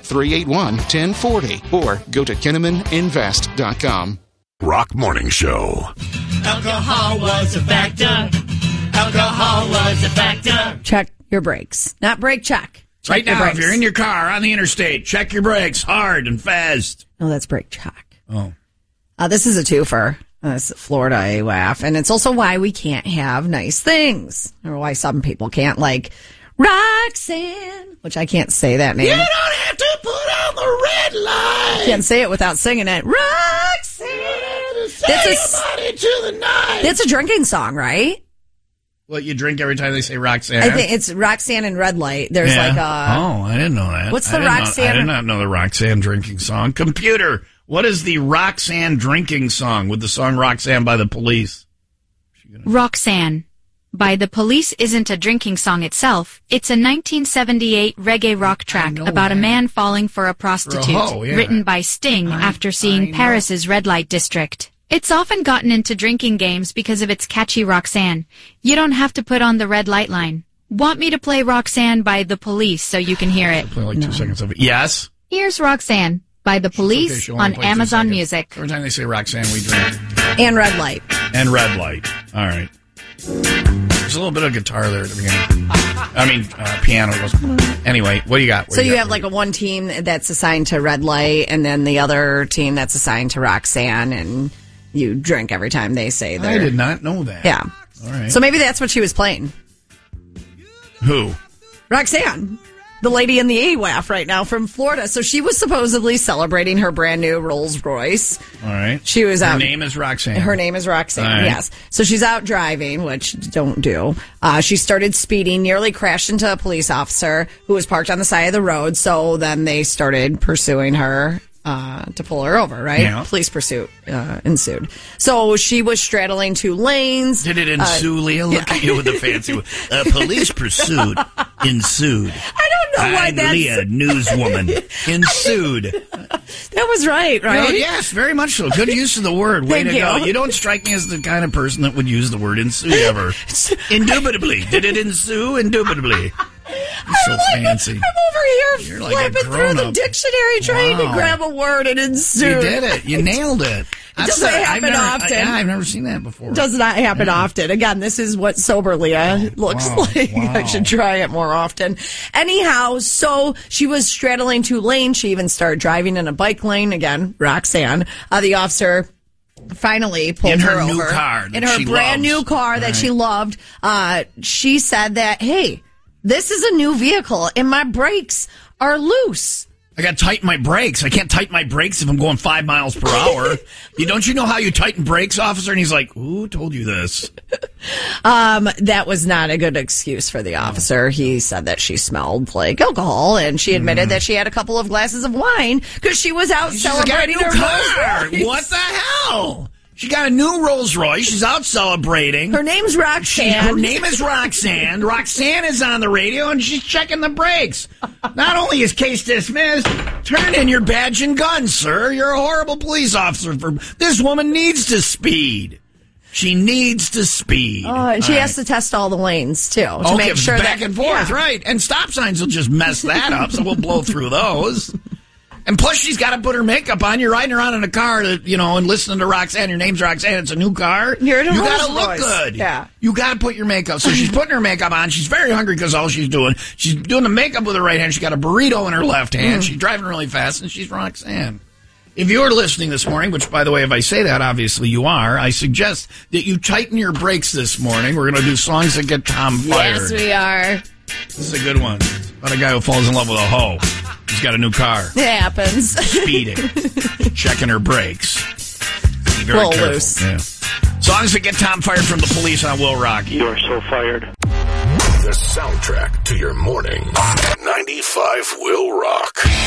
888-381-1040 or go to KinnemanInvest.com. Rock Morning Show. Alcohol was a factor. Alcohol was a factor. Check your brakes. Not brake check. Check right now, if you're in your car on the interstate, check your brakes hard and fast. No, that's brake check. Oh. This is a twofer. It's Florida AWAF. And it's also why we can't have nice things. Or why some people can't, like Roxanne, which I can't say that name. You don't have to put on the red light. Can't say it without singing it. Roxanne. That's a drinking song, right? What, you drink every time they say Roxanne? I think it's Roxanne and Red Light. There's like a... Oh, I didn't know that. What's the Roxanne? I did not know the Roxanne drinking song. Computer, what is the Roxanne drinking song with the song Roxanne by the Police? Roxanne by the Police isn't a drinking song itself. It's a 1978 reggae rock track about a man falling for a prostitute, written by Sting after seeing Paris's red light district. It's often gotten into drinking games because of its catchy Roxanne. You don't have to put on the red light line. Want me to play Roxanne by the Police so you can hear it? Play like 2 seconds of it. Yes. Here's Roxanne by the Police on Amazon Music. Every time they say Roxanne, we drink. And Red Light. And Red Light. All right. There's a little bit of guitar there at the beginning. I mean, piano. Anyway, what do you got? So you have like a one team that's assigned to Red Light, and then the other team that's assigned to Roxanne, and you drink every time they say that. I did not know that. Yeah. All right. So maybe that's what she was playing. Who? Roxanne. The lady in the AWAF right now from Florida. So she was supposedly celebrating her brand new Rolls Royce. All right. She was Her name is Roxanne. Her name is Roxanne, right. Yes. So she's out driving, which don't do. She started speeding, nearly crashed into a police officer who was parked on the side of the road. So then they started pursuing her to pull her over, right? Yeah. Police pursuit ensued. So she was straddling two lanes. Did it ensue, Leah? Look at you with the fancy one. Police pursuit ensued. I don't know why that's... Leah, newswoman, ensued. That was right? No, yes, very much so. Good use of the word. Way Thank to you. go. You don't strike me as the kind of person that would use the word ensue ever. Indubitably. Did it ensue? Indubitably. You're so fancy. I'm over here You're like flipping through the dictionary trying to grab a word and ensue. You did it. You nailed it. It doesn't happen often. I've never seen that before. Does not happen often. Again, this is what sober Leah looks like. Wow. I should try it more often. Anyhow, so she was straddling two lanes. She even started driving in a bike lane. Again, Roxanne. The officer finally pulled her over. In her new car. In her brand new car that she loved. She said that, hey, this is a new vehicle and my brakes are loose. I got to tighten my brakes. I can't tighten my brakes if I'm going 5 miles per hour. Don't you know how you tighten brakes, officer? And he's like, who told you this? That was not a good excuse for the officer. He said that she smelled like alcohol, and she admitted that she had a couple of glasses of wine because she was out celebrating her car. Rolls Royce. What the hell? She got a new Rolls Royce. She's out celebrating. Her name's Roxanne. Her name is Roxanne. Roxanne is on the radio, and she's checking the brakes. Not only is case dismissed, turn in your badge and gun, sir. You're a horrible police officer. This woman needs to speed. She needs to speed. And she has to test all the lanes, too, to make sure back and forth, right. And stop signs will just mess that up, so we'll blow through those. And plus, she's got to put her makeup on. You're riding around in a car, and listening to Roxanne. Your name's Roxanne. It's a new car. You got to look good. Yeah. You got to put your makeup. So she's putting her makeup on. She's very hungry because all she's doing. She's doing the makeup with her right hand. She's got a burrito in her left hand. She's driving really fast, and she's Roxanne. If you're listening this morning, which, by the way, if I say that, obviously you are, I suggest that you tighten your brakes this morning. We're going to do songs that get Tom fired. Yes, we are. This is a good one. About a guy who falls in love with a hoe. He's got a new car. It happens. Speeding. Checking her brakes. Be very careful. Loose. Yeah. Songs that get Tom fired from the police on Will Rock. You're so fired. The soundtrack to your morning. 95 Will Rock.